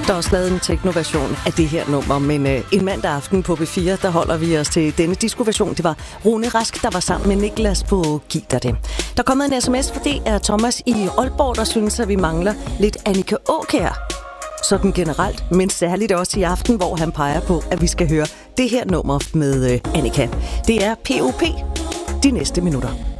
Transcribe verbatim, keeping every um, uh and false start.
Der er også lavet en techno-version af det her nummer, men øh, en mandag aften på B fire, der holder vi os til denne disco-version. Det var Rune Rask, der var sammen med Niklas på Giv dig det. Der er kommet en sms, for det er Thomas i Aalborg, der synes, at vi mangler lidt Annika Aakjær. Sådan generelt, men særligt også i aften, hvor han peger på, at vi skal høre det her nummer med øh, Annika. Det er P O P de næste minutter.